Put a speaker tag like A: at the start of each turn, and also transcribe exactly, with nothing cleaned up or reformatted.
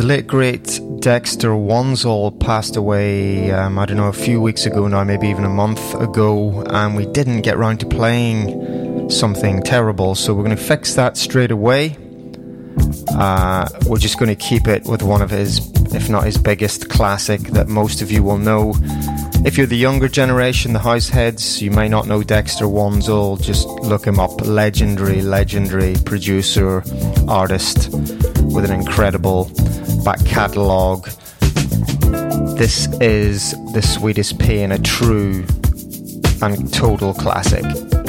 A: the late great Dexter Wansel passed away, um, I don't know, a few weeks ago now, maybe even a month ago, and we didn't get round to playing something terrible, so we're going to fix that straight away. Uh, we're just going to keep it with one of his, if not his biggest classic that most of you will know. If you're the younger generation, the househeads, you may not know Dexter Wansel. Just look him up. Legendary, legendary producer, artist with an incredible back catalogue. This is The Sweetest Pain, a true and total classic.